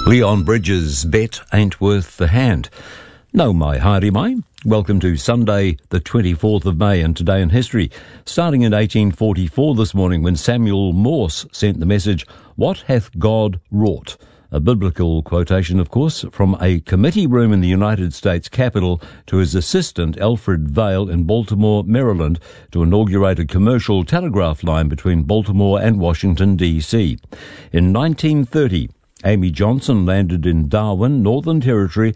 Leon Bridges' Bet Ain't Worth the Hand. No mai haere mai. Welcome to Sunday, the 24th of May, and today in history. Starting in 1844 this morning, when Samuel Morse sent the message, "What hath God wrought?" A biblical quotation, of course, from a committee room in the United States Capitol to his assistant, Alfred Vail, in Baltimore, Maryland, to inaugurate a commercial telegraph line between Baltimore and Washington, D.C. In 1930, Amy Johnson landed in Darwin, Northern Territory,